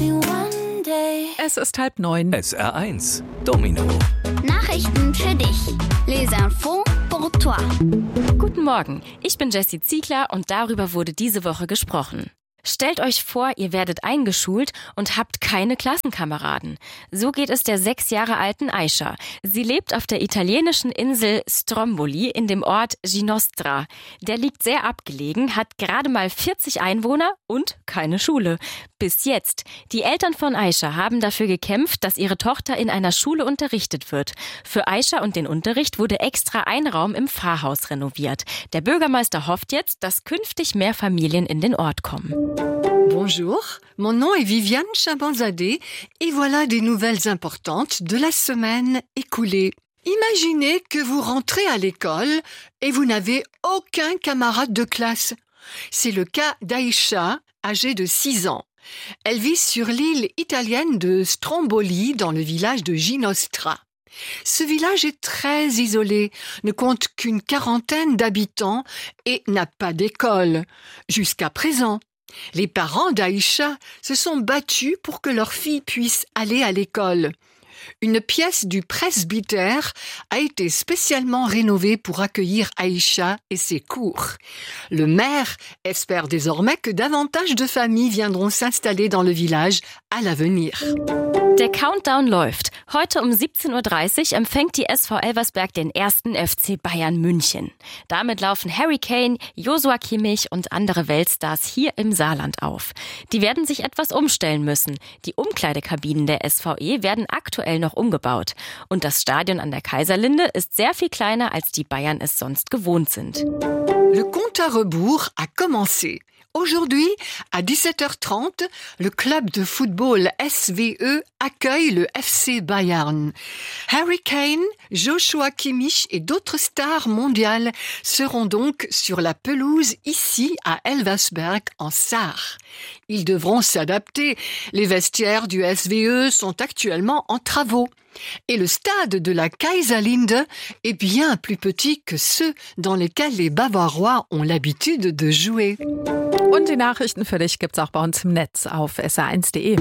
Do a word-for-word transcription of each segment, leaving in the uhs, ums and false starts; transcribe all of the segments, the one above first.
Es ist halb neun. S R eins, Domino. Nachrichten für dich. Les infos pour toi. Guten Morgen, ich bin Jessie Ziegler und darüber wurde diese Woche gesprochen. Stellt euch vor, ihr werdet eingeschult und habt keine Klassenkameraden. So geht es der sechs Jahre alten Aisha. Sie lebt auf der italienischen Insel Stromboli in dem Ort Ginostra. Der liegt sehr abgelegen, hat gerade mal vierzig Einwohner und keine Schule. Bis jetzt. Die Eltern von Aisha haben dafür gekämpft, dass ihre Tochter in einer Schule unterrichtet wird. Für Aisha und den Unterricht wurde extra ein Raum im Pfarrhaus renoviert. Der Bürgermeister hofft jetzt, dass künftig mehr Familien in den Ort kommen. Bonjour, mon nom est Viviane Chabanzadeh et voilà des nouvelles importantes de la semaine écoulée. Imaginez que vous rentrez à l'école et vous n'avez aucun camarade de classe. C'est le cas d'Aïcha, âgée de six ans. Elle vit sur l'île italienne de Stromboli dans le village de Ginostra. Ce village est très isolé, ne compte qu'une quarantaine d'habitants et n'a pas d'école, jusqu'à présent. Les parents d'Aïcha se sont battus pour que leur fille puisse aller à l'école. Une pièce du presbytère a été spécialement rénovée pour accueillir Aïcha et ses cours. Le maire espère désormais que davantage de familles viendront s'installer dans le village à l'avenir. Der Countdown läuft. Heute um siebzehn Uhr dreißig empfängt die S V Elversberg den ersten F C Bayern München. Damit laufen Harry Kane, Joshua Kimmich und andere Weltstars hier im Saarland auf. Die werden sich etwas umstellen müssen. Die Umkleidekabinen der S V E werden aktuell noch umgebaut. Und das Stadion an der Kaiserlinde ist sehr viel kleiner, als die Bayern es sonst gewohnt sind. Le compte à rebours a commencé. Aujourd'hui, à dix-sept heures trente, le club de football S V E accueille le F C Bayern. Harry Kane, Joshua Kimmich et d'autres stars mondiales seront donc sur la pelouse ici à Elversberg en Sarre. Ils devront s'adapter. Les vestiaires du S V E sont actuellement en travaux. Et le stade de la Kaiserlinde est bien plus petit que ceux dans lesquels les Bavarois ont l'habitude de jouer. Und die Nachrichten für dich gibt's auch bei uns im Netz auf S R eins punkt de.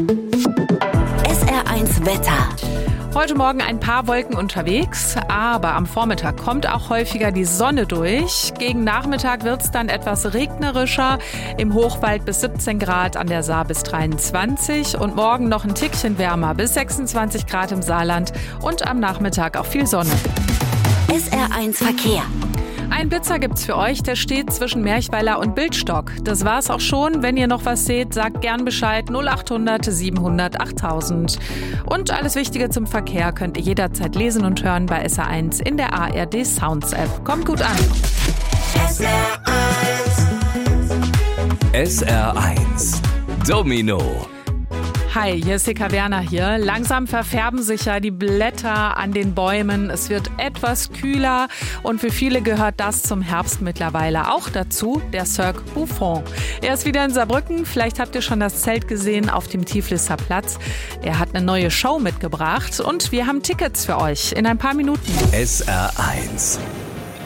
S R eins Wetter. Heute Morgen ein paar Wolken unterwegs, aber am Vormittag kommt auch häufiger die Sonne durch. Gegen Nachmittag wird's dann etwas regnerischer. Im Hochwald bis siebzehn Grad, an der Saar bis dreiundzwanzig und morgen noch ein Tickchen wärmer bis sechsundzwanzig Grad im Saarland und am Nachmittag auch viel Sonne. S R eins Verkehr. Ein Blitzer gibt's für euch, der steht zwischen Merchweiler und Bildstock. Das war's auch schon. Wenn ihr noch was seht, sagt gern Bescheid. null acht hundert siebenhundert achttausend. Und alles Wichtige zum Verkehr könnt ihr jederzeit lesen und hören bei S R eins in der A R D Sounds App. Kommt gut an. S R eins. S R eins. Domino. Hi, Jessica Werner hier. Langsam verfärben sich ja die Blätter an den Bäumen. Es wird etwas kühler und für viele gehört das zum Herbst mittlerweile auch dazu, der Cirque Buffon. Er ist wieder in Saarbrücken. Vielleicht habt ihr schon das Zelt gesehen auf dem Tiflisser Platz. Er hat eine neue Show mitgebracht und wir haben Tickets für euch in ein paar Minuten. S R eins.